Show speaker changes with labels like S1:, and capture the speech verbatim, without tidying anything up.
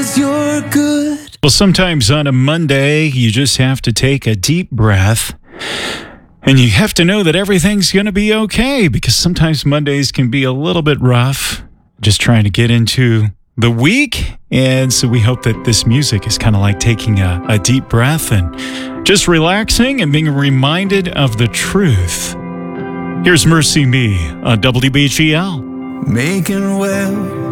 S1: 'cause you're good.
S2: Well, sometimes on a Monday, you just have to take a deep breath. And you have to know that everything's going to be okay, because sometimes Mondays can be a little bit rough, just trying to get into the week. And so we hope that this music is kind of like taking a, a deep breath and just relaxing and being reminded of the truth. Here's Mercy Me on W B G L.
S1: Making well